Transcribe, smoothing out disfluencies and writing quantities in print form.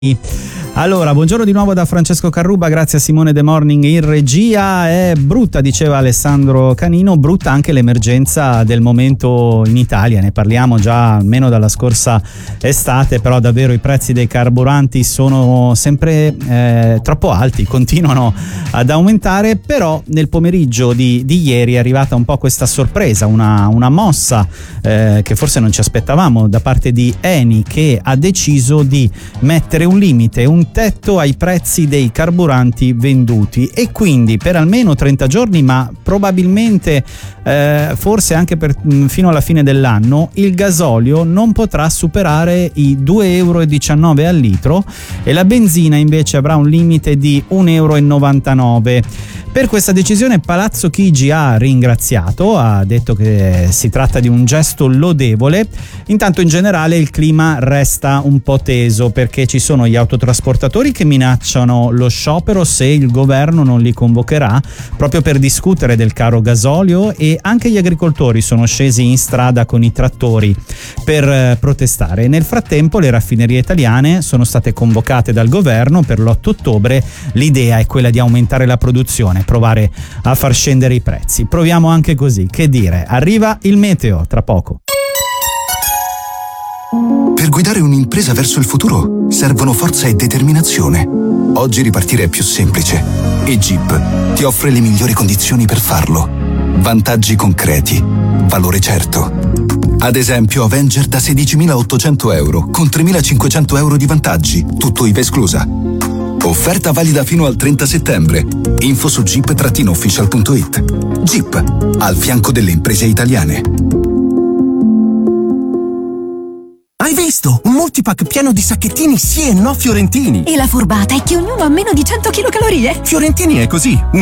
Allora, buongiorno di nuovo da Francesco Carruba, grazie a Simone De Morning in regia. È brutta, diceva Alessandro Canino, brutta anche l'emergenza del momento in Italia, ne parliamo già almeno dalla scorsa estate, però davvero i prezzi dei carburanti sono sempre troppo alti, continuano ad aumentare. Però nel pomeriggio di ieri è arrivata un po' questa sorpresa, una mossa che forse non ci aspettavamo da parte di Eni, che ha deciso di mettere un limite, un tetto ai prezzi dei carburanti venduti, e quindi per almeno 30 giorni, ma probabilmente forse anche fino alla fine dell'anno, il gasolio non potrà superare i 2,19 euro al litro e la benzina invece avrà un limite di 1,99 euro. Per questa decisione Palazzo Chigi ha ringraziato, ha detto che si tratta di un gesto lodevole. Intanto in generale il clima resta un po' teso, perché ci sono gli autotrasportatori che minacciano lo sciopero se il governo non li convocherà, proprio per discutere del caro gasolio, e anche gli agricoltori sono scesi in strada con i trattori per protestare. Nel frattempo le raffinerie italiane sono state convocate dal governo per l'8 ottobre. L'idea è quella di aumentare la produzione, provare a far scendere i prezzi. Proviamo anche così, che dire. Arriva il meteo tra poco. Per guidare un'impresa verso il futuro servono forza e determinazione. Oggi ripartire è più semplice e Jeep ti offre le migliori condizioni per farlo. Vantaggi concreti, valore certo. Ad esempio Avenger da 16.800 euro con 3.500 euro di vantaggi, tutto IVA esclusa. Offerta valida fino al 30 settembre. Info su jeep-official.it. Jeep, al fianco delle imprese italiane. Hai visto? Un multipack pieno di sacchettini sì e no fiorentini. E la furbata è che ognuno ha meno di 100 kcal. Fiorentini è così.